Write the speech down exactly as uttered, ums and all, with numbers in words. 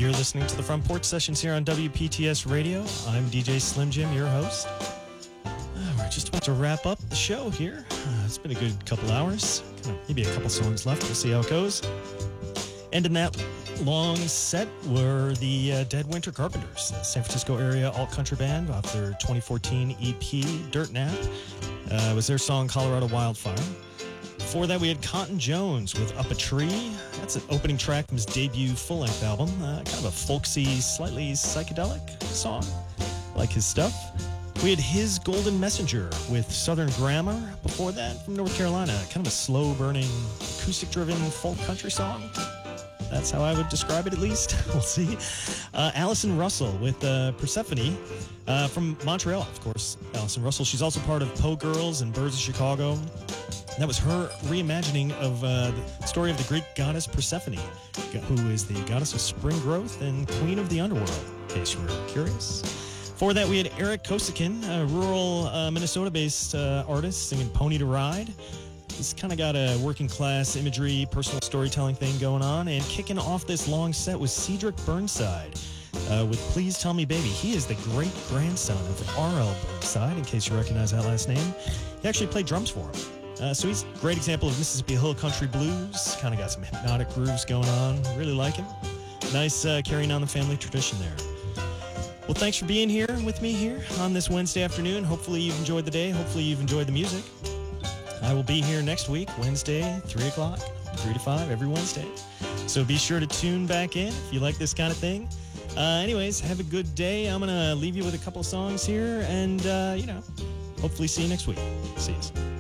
You're listening to the Front Porch Sessions here on W P T S Radio. I'm D J Slim Jim, your host. Uh, we're just about to wrap up the show here. Uh, it's been a good couple hours. Kind of, maybe a couple songs left. We'll see how it goes. And in that long set were the uh, Dead Winter Carpenters, a San Francisco area alt-country band off their twenty fourteen E P, Dirt Nap. Uh, it was their song, Colorado Wildfire. Before that, we had Cotton Jones with Up a Tree. That's an opening track from his debut full-length album. Uh, kind of a folksy, slightly psychedelic song. I like his stuff. We had His Golden Messenger with Southern Grammar. Before that, from North Carolina, kind of a slow-burning, acoustic-driven folk country song. That's how I would describe it, at least. We'll see. Uh, Allison Russell with uh, Persephone uh, from Montreal, of course. Allison Russell. She's also part of Poe Girls and Birds of Chicago. That was her reimagining of uh, the story of the Greek goddess Persephone, who is the goddess of spring growth and queen of the underworld, in case you were curious. Before that, we had Eric Kosakin, a rural uh, Minnesota-based uh, artist singing Pony to Ride. He's kind of got a working class imagery, personal storytelling thing going on. And kicking off this long set was Cedric Burnside uh, with Please Tell Me Baby. He is the great-grandson of R L Burnside, in case you recognize that last name. He actually played drums for him. Uh, so he's a great example of Mississippi Hill Country Blues. Kind of got some hypnotic grooves going on. Really like him. Nice uh, carrying on the family tradition there. Well, thanks for being here with me here on this Wednesday afternoon. Hopefully you've enjoyed the day. Hopefully you've enjoyed the music. I will be here next week, Wednesday, three o'clock, three to five, every Wednesday. So be sure to tune back in if you like this kind of thing. Uh, anyways, have a good day. I'm going to leave you with a couple songs here and, uh, you know, hopefully see you next week. See you.